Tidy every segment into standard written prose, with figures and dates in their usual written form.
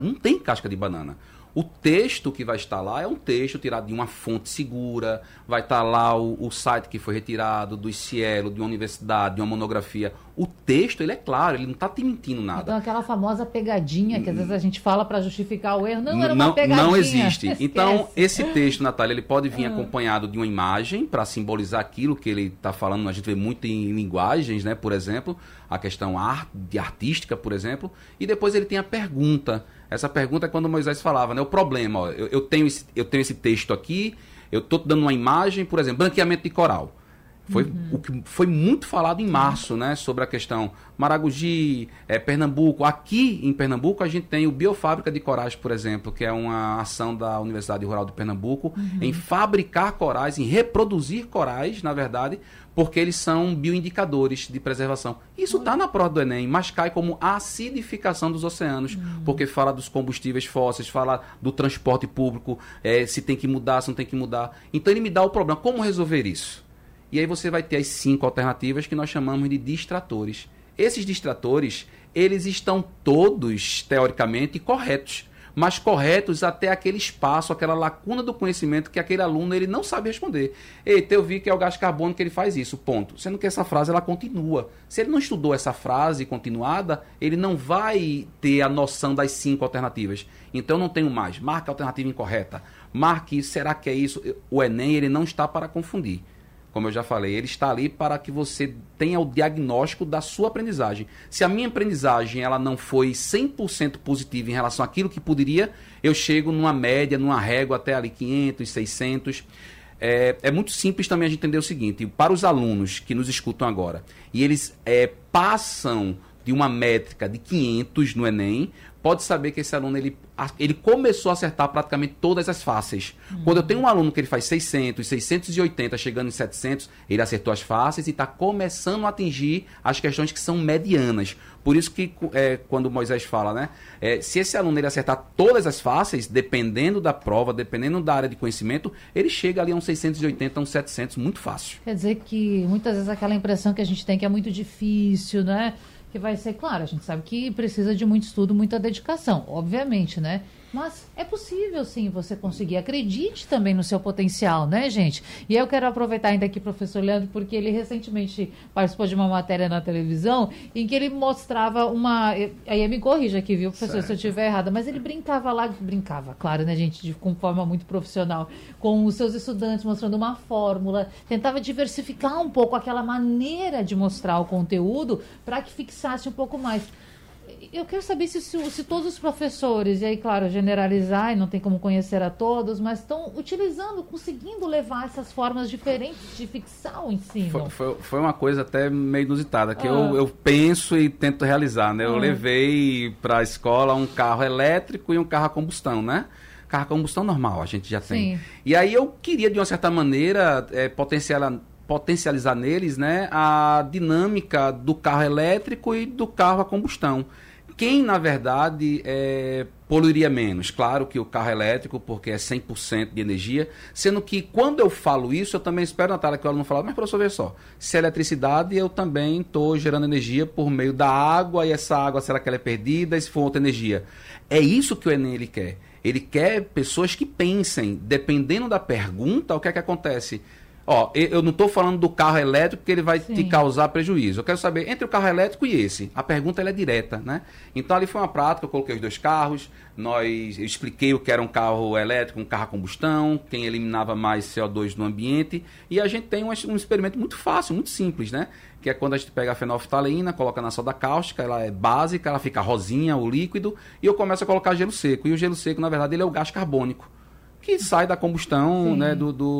Não tem casca de banana. O texto que vai estar lá é um texto tirado de uma fonte segura, vai estar lá o site que foi retirado do Cielo, de uma universidade, de uma monografia. O texto, ele é claro, ele não está te mentindo nada. Então aquela famosa pegadinha que às vezes a gente fala para justificar o erro, não era uma pegadinha. Não existe. Então, esse texto, Natália, ele pode vir acompanhado de uma imagem para simbolizar aquilo que ele está falando. A gente vê muito em linguagens, né? Por exemplo, a questão de artística, por exemplo. E depois ele tem a pergunta. Essa pergunta é quando Moisés falava, né? O problema, ó, eu tenho esse texto aqui, eu estou dando uma imagem, por exemplo, branqueamento de coral. Foi o que foi muito falado em março, né? Sobre a questão Maragogi, Pernambuco. Aqui em Pernambuco a gente tem o Biofábrica de Corais, por exemplo, que é uma ação da Universidade Rural de Pernambuco em fabricar corais, em reproduzir corais, na verdade, porque eles são bioindicadores de preservação. Isso está na prova do Enem, mas cai como acidificação dos oceanos, porque fala dos combustíveis fósseis, fala do transporte público, se tem que mudar, se não tem que mudar. Então ele me dá o problema. Como resolver isso? E aí você vai ter as 5 alternativas que nós chamamos de distratores. Esses distratores, eles estão todos, teoricamente, corretos, mas corretos até aquele espaço, aquela lacuna do conhecimento que aquele aluno ele não sabe responder. Eita, eu vi que é o gás carbônico que ele faz isso, ponto. Sendo que essa frase ela continua. Se ele não estudou essa frase continuada, ele não vai ter a noção das 5 alternativas. Então não tenho mais. Marque a alternativa incorreta. Marque, será que é isso? O Enem ele não está para confundir. Como eu já falei, ele está ali para que você tenha o diagnóstico da sua aprendizagem. Se a minha aprendizagem ela não foi 100% positiva em relação àquilo que poderia, eu chego numa média, numa régua até ali 500, 600. É muito simples também a gente entender o seguinte, para os alunos que nos escutam agora, e eles passam de uma métrica de 500 no Enem, pode saber que esse aluno ele começou a acertar praticamente todas as fáceis. Quando eu tenho um aluno que ele faz 600, 680, chegando em 700, ele acertou as fáceis e está começando a atingir as questões que são medianas. Por isso que quando Moisés fala, né, se esse aluno ele acertar todas as fáceis, dependendo da prova, dependendo da área de conhecimento, ele chega ali a uns 680, a uns 700, muito fácil. Quer dizer que muitas vezes aquela impressão que a gente tem que é muito difícil, né? Que vai ser, claro, a gente sabe que precisa de muito estudo, muita dedicação, obviamente, né? Mas é possível, sim, você conseguir. Acredite também no seu potencial, né, gente? E eu quero aproveitar ainda aqui, professor Leandro, porque ele recentemente participou de uma matéria na televisão em que ele mostrava uma... Aí me corrija aqui, viu, professor, certo, se eu estiver errada. Mas ele brincava, claro, né, gente, com forma muito profissional, com os seus estudantes, mostrando uma fórmula, tentava diversificar um pouco aquela maneira de mostrar o conteúdo para que fixasse um pouco mais. Eu quero saber se todos os professores, e aí, claro, generalizar, e não tem como conhecer a todos, mas estão utilizando, conseguindo levar essas formas diferentes de fixar o ensino. Foi uma coisa até meio inusitada, que eu penso e tento realizar, né? Eu levei para a escola um carro elétrico e um carro a combustão, né? Carro a combustão normal, a gente já tem. Sim. E aí eu queria, de uma certa maneira, potencializar neles, né, a dinâmica do carro elétrico e do carro a combustão. Quem, na verdade, poluiria menos? Claro que o carro elétrico, porque é 100% de energia, sendo que quando eu falo isso, eu também espero, Natália, que o aluno fale, mas professor, veja só, se é eletricidade, eu também estou gerando energia por meio da água, e essa água, será que ela é perdida, e se for outra energia? É isso que o Enem ele quer. Ele quer pessoas que pensem, dependendo da pergunta, o que é que acontece? Eu não estou falando do carro elétrico que ele vai te causar prejuízo. Eu quero saber, entre o carro elétrico e esse, a pergunta ela é direta, né? Então ali foi uma prática, eu coloquei os 2 carros, eu expliquei o que era um carro elétrico, um carro a combustão, quem eliminava mais CO2 no ambiente, e a gente tem um experimento muito fácil, muito simples, né? Que é quando a gente pega a fenolftaleína, coloca na soda cáustica, ela é básica, ela fica rosinha, o líquido, e eu começo a colocar gelo seco. E o gelo seco, na verdade, ele é o gás carbônico, que sai da combustão, né,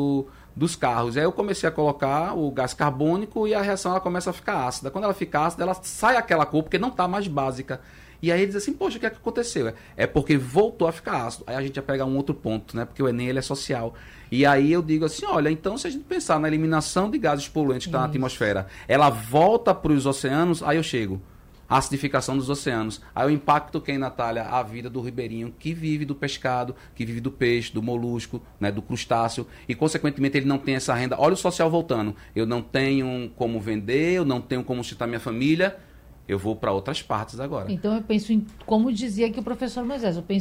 dos carros. Aí eu comecei a colocar o gás carbônico e a reação ela começa a ficar ácida. Quando ela fica ácida, ela sai aquela cor porque não está mais básica. E aí eles dizem assim, poxa, o que é que aconteceu? É porque voltou a ficar ácido. Aí a gente vai pegar um outro ponto, né? Porque o Enem ele é social. E aí eu digo assim, olha, então se a gente pensar na eliminação de gases poluentes que está na atmosfera, ela volta para os oceanos, aí eu chego. A acidificação dos oceanos. Aí o impacto quem, Natália? A vida do ribeirinho que vive do pescado, que vive do peixe, do molusco, né, do crustáceo, e consequentemente ele não tem essa renda. Olha o social voltando. Eu não tenho como vender, eu não tenho como sustentar minha família, eu vou para outras partes agora. Então eu penso em, como dizia aqui o professor Moisés, eu penso